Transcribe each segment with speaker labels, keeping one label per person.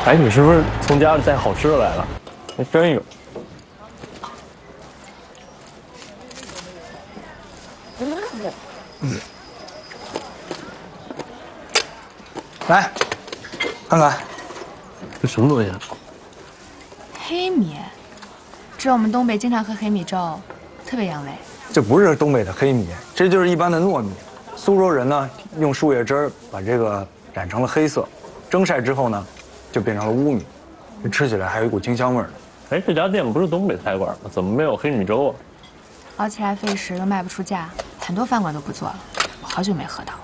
Speaker 1: 哎，你是不是从家里带好吃的来了？你分一个。
Speaker 2: 来，看看，
Speaker 1: 这什么东西啊？
Speaker 3: 黑米，这我们东北经常喝黑米粥，特别养胃。
Speaker 2: 这不是东北的黑米，这就是一般的糯米。苏州人呢，用树叶汁儿把这个染成了黑色，蒸晒之后呢，就变成了乌米，这吃起来还有一股清香味儿呢。
Speaker 1: 哎，这家店不是东北菜馆吗？怎么没有黑米粥啊？
Speaker 3: 熬起来费时又卖不出价，很多饭馆都不做了。我好久没喝到。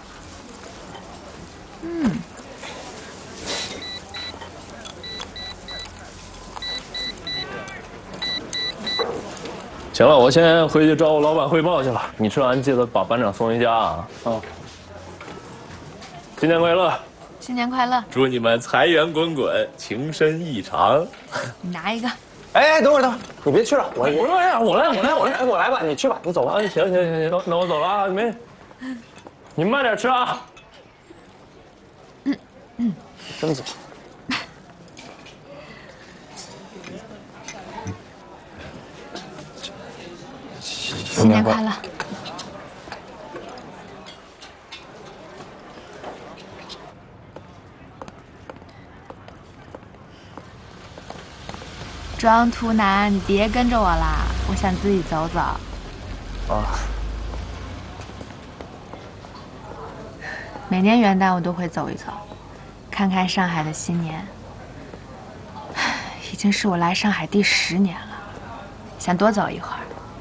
Speaker 1: 行了，我先回去找我老板汇报去了。你吃完记得把班长送回家啊！啊，新年快乐！
Speaker 3: 新年快乐！
Speaker 1: 祝你们财源滚滚，情深意长。
Speaker 3: 你拿一个。
Speaker 2: 哎，等会儿，你别去了，
Speaker 1: 我来吧，你去吧，你走吧。行，那我走了啊，你慢点吃啊。
Speaker 2: 真走。
Speaker 3: 新年快乐！装图男，你别跟着我啦，我想自己走走。
Speaker 2: 啊，
Speaker 3: 每年元旦我都会走一走，看看上海的新年。已经是我来上海第10年了，想多走一会儿。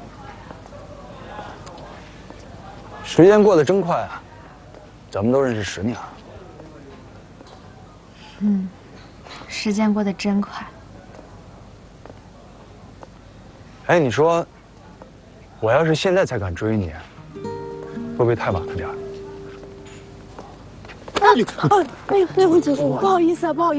Speaker 2: 时间过得真快啊，咱们都认识10年了。
Speaker 3: 时间过得真快。
Speaker 2: 哎，你说，我要是现在才敢追你，会不会太晚了点儿？
Speaker 4: 那位姐，不好意思啊，不好意思。